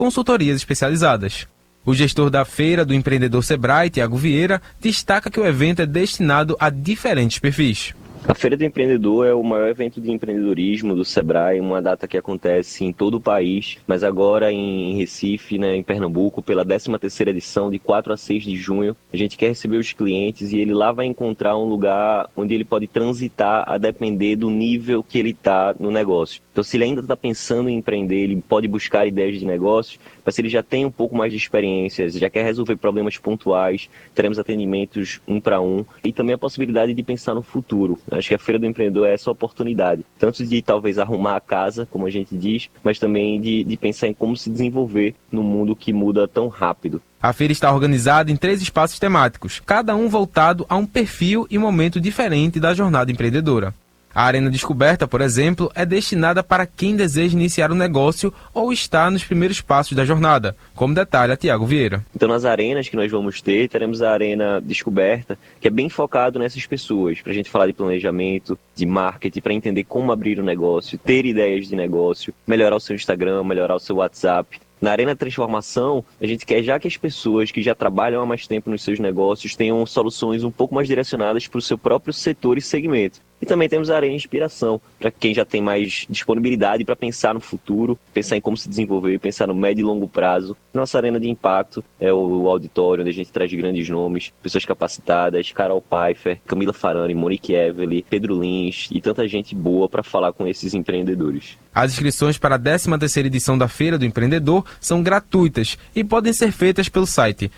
consultorias especializadas. O gestor da Feira do Empreendedor Sebrae, Tiago Vieira, destaca que o evento é destinado a diferentes perfis. A Feira do Empreendedor é o maior evento de empreendedorismo do Sebrae, uma data que acontece em todo o país, mas agora em Recife, em Pernambuco, pela 13ª edição, de 4 a 6 de junho. A gente quer receber os clientes e ele lá vai encontrar um lugar onde ele pode transitar a depender do nível que ele está no negócio. Então, se ele ainda está pensando em empreender, ele pode buscar ideias de negócio, mas se ele já tem um pouco mais de experiência, já quer resolver problemas pontuais, teremos atendimentos 1 para 1 e também a possibilidade de pensar no futuro. Acho que a Feira do Empreendedor é essa oportunidade, tanto de talvez arrumar a casa, como a gente diz, mas também de pensar em como se desenvolver num mundo que muda tão rápido. A feira está organizada em 3 espaços temáticos, cada um voltado a um perfil e momento diferente da jornada empreendedora. A Arena Descoberta, por exemplo, é destinada para quem deseja iniciar um negócio ou está nos primeiros passos da jornada, como detalha Tiago Vieira. Então, nas arenas que nós vamos ter, teremos a Arena Descoberta, que é bem focado nessas pessoas, para a gente falar de planejamento, de marketing, para entender como abrir um negócio, ter ideias de negócio, melhorar o seu Instagram, melhorar o seu WhatsApp. Na Arena Transformação, a gente quer já que as pessoas que já trabalham há mais tempo nos seus negócios tenham soluções um pouco mais direcionadas para o seu próprio setor e segmento. E também temos a Arena Inspiração, para quem já tem mais disponibilidade para pensar no futuro, pensar em como se desenvolver, pensar no médio e longo prazo. Nossa Arena de Impacto é o auditório onde a gente traz grandes nomes, pessoas capacitadas, Carol Pfeiffer, Camila Farani, Monique Evely, Pedro Lins e tanta gente boa para falar com esses empreendedores. As inscrições para a 13ª edição da Feira do Empreendedor são gratuitas e podem ser feitas pelo site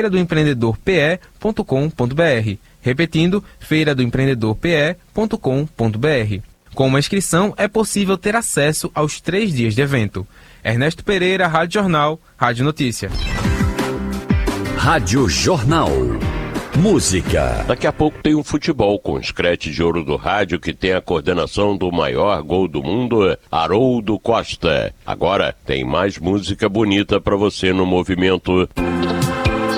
feiradoempreendedorpe.com.br. Repetindo, feiradoempreendedorpe.com.br. Com uma inscrição, é possível ter acesso aos 3 dias de evento. Ernesto Pereira, Rádio Jornal, Rádio Notícia. Rádio Jornal. Música. Daqui a pouco tem um futebol com escrete de ouro do rádio que tem a coordenação do maior gol do mundo, Haroldo Costa. Agora tem mais música bonita para você no movimento.